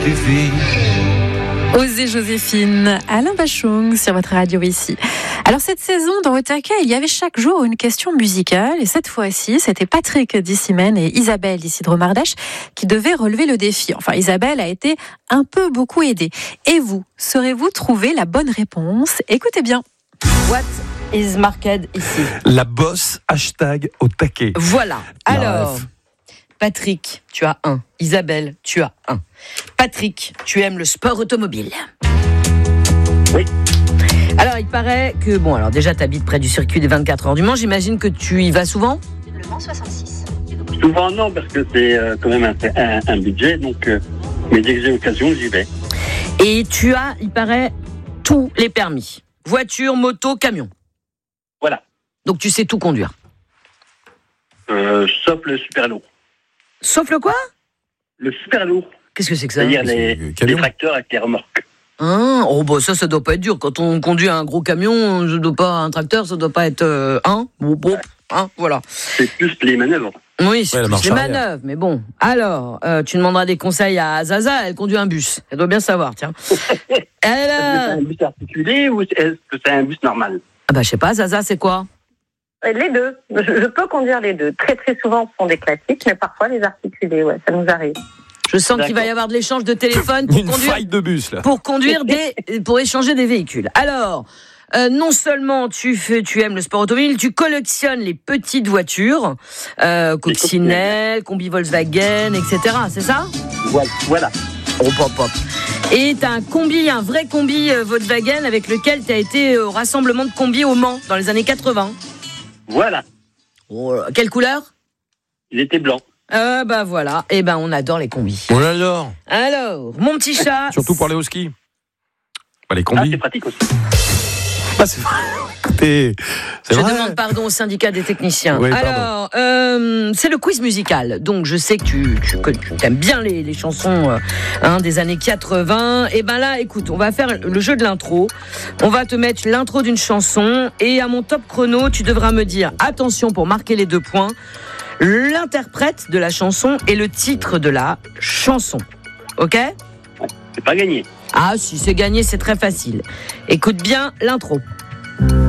Osez Joséphine, Alain Bachung sur votre radio ici. Alors cette saison, dans Otaka, il y avait chaque jour une question musicale et cette fois-ci, c'était Patrick d'Issimène et Isabelle d'ici de Romardèche qui devaient relever le défi. Enfin, Isabelle a été beaucoup aidée. Et vous, saurez-vous trouver la bonne réponse? Écoutez bien. What is marked ici? La bosse, #au taquet. Voilà. Alors, Bref. Patrick, tu as 1. Isabelle, tu as 1. Patrick, tu aimes le sport automobile? Oui. Alors, il paraît que, alors déjà, tu habites près du circuit des 24 heures du Mans. J'imagine que tu y vas souvent? Le Mans 66. Souvent non, parce que c'est quand même un budget, donc mais dès que j'ai l'occasion, j'y vais. Et tu as, il paraît, tous les permis. Voiture, moto, camion. Voilà. Donc, tu sais tout conduire. Sauf le super lourd. Sauf le quoi? Le super lourd, Qu'est-ce que c'est que ça? c'est-à-dire c'est les camion. tracteurs avec les remorques. Ça doit pas être dur. Quand on conduit un gros camion, un tracteur, ça doit pas être voilà. C'est plus les manœuvres. Oui, c'est Ouais, la plus marche les arrière. manœuvres. Mais bon, alors, tu demanderas des conseils à Zaza. Elle conduit un bus. Elle doit bien savoir, tiens. Est-ce que c'est un bus articulé ou est-ce que c'est un bus normal? Je sais pas, Zaza, c'est quoi? Les deux. Je peux conduire les deux. Très très souvent, ce sont des classiques, mais parfois les articulés, ouais, ça nous arrive. Je sens qu'il va D'accord. y avoir de l'échange de téléphone pour Une conduire. faille de bus, là. Pour échanger des véhicules. Alors, non seulement tu aimes le sport automobile, tu collectionnes les petites voitures, coccinelle, combi Volkswagen, etc. C'est ça? Voilà. Hop. Et t'as un vrai combi Volkswagen avec lequel t'as été au rassemblement de combi au Mans dans les années 80. Voilà. Quelle couleur? Il était blanc. Voilà. On adore les combis. On l'adore. Alors, mon petit chat. Surtout pour aller au ski. Les Ah, combis. c'est pratique aussi. C'est vrai. Écoutez, c'est Je vrai. demande pardon au syndicat des techniciens. Oui, alors, c'est le quiz musical. Donc, je sais que tu aimes bien les chansons des années 80. Et là, écoute, on va faire le jeu de l'intro. On va te mettre l'intro d'une chanson. Et à mon top chrono, tu devras me dire, attention pour marquer les 2 points, l'interprète de la chanson et le titre de la chanson. Ok ? C'est pas gagné. Ah, si c'est gagné, c'est très facile. Écoute bien l'intro.